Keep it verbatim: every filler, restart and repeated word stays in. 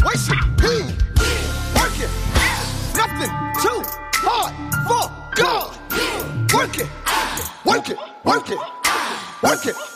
waste it. He work it. Nothing too hard for God. Work it, work it, work it, work it.